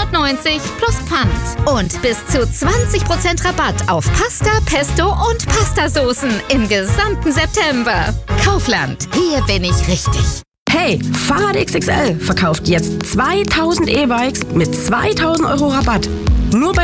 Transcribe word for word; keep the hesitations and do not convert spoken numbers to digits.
neunzehn plus Pfand. Und bis zu zwanzig Prozent Rabatt auf Pasta, Pesto und Pastasoßen im gesamten September. Kaufland, hier bin ich richtig. Hey, Fahrrad X X L verkauft jetzt zweitausend E-Bikes mit zweitausend Euro Rabatt. Nur bei